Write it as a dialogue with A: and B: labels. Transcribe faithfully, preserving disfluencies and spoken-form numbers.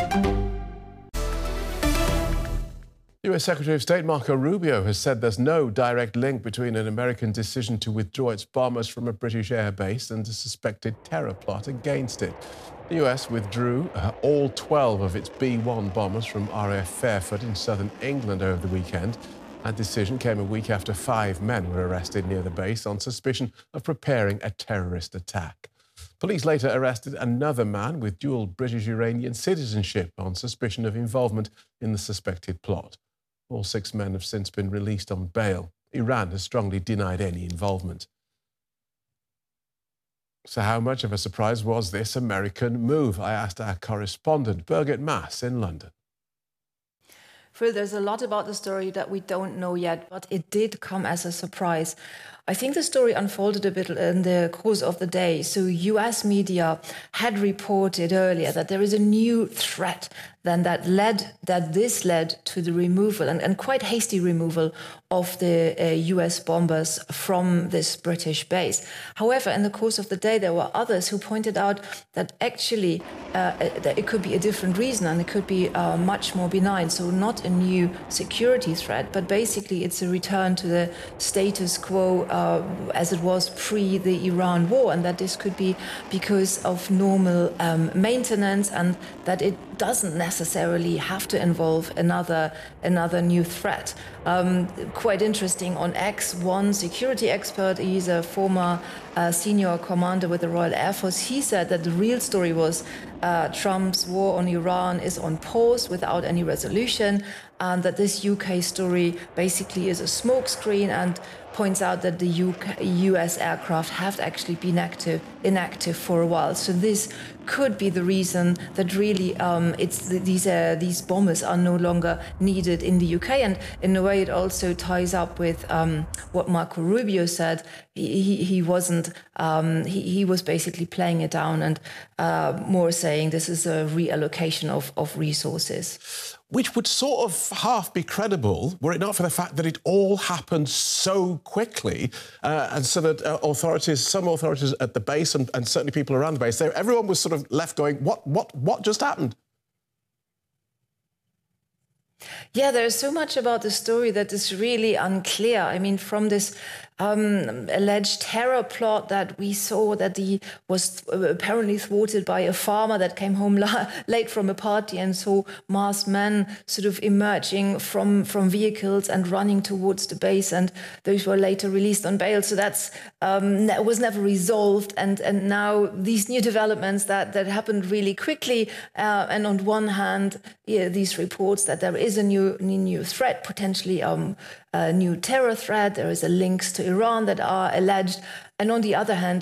A: U S Secretary of State Marco Rubio has said there's no direct link between an American decision to withdraw its bombers from a British airbase and a suspected terror plot against it. The U S withdrew uh, all twelve of its B one bombers from R A F Fairford in southern England over the weekend. That decision came a week after five men were arrested near the base on suspicion of preparing a terrorist attack. Police later arrested another man with dual British-Iranian citizenship on suspicion of involvement in the suspected plot. All six men have since been released on bail. Iran has strongly denied any involvement. So how much of a surprise was this American move? I asked our correspondent, Birgit Maas, in London.
B: Phil, there's a lot about the story that we don't know yet, but it did come as a surprise. I think the story unfolded a bit in the course of the day. So U S media had reported earlier that there is a new threat then that led that this led to the removal and, and quite hasty removal of the uh, U S bombers from this British base. However, in the course of the day, there were others who pointed out that actually uh, that it could be a different reason and it could be uh, much more benign. So not a new security threat, but basically it's a return to the status quo uh, as it was pre the Iran war, and that this could be because of normal um, maintenance and that it doesn't necessarily have to involve another another new threat. Um, quite interesting, on X, one security expert, he's a former uh, senior commander with the Royal Air Force, he said that the real story was uh, Trump's war on Iran is on pause without any resolution, and that this U K story basically is a smokescreen, and points out that the U K, U S aircraft have actually been active, inactive for a while. So this could be the reason that really um, it's the, these uh, these bombers are no longer needed in the U K. And in a way, it also ties up with um, what Marco Rubio said. He, he, he wasn't. Um, he, he was basically playing it down and uh, more saying this is a reallocation of, of resources.
A: Which would sort of half be credible were it not for the fact that it all happened so quickly uh, and so that uh, authorities, some authorities at the base and, and certainly people around the base, they, everyone was sort of left going, what, what, what just happened?
B: Yeah, there's so much about the story that is really unclear. I mean, from this um, alleged terror plot that we saw that he was apparently thwarted by a farmer that came home la late from a party and saw masked men sort of emerging from, from vehicles and running towards the base, and those were later released on bail. So that's um, that was never resolved. And, and now these new developments that, that happened really quickly. Uh, and on one hand, yeah, these reports that there is a new, new threat, potentially um, a new terror threat. There is a links to Iran that are alleged. And on the other hand,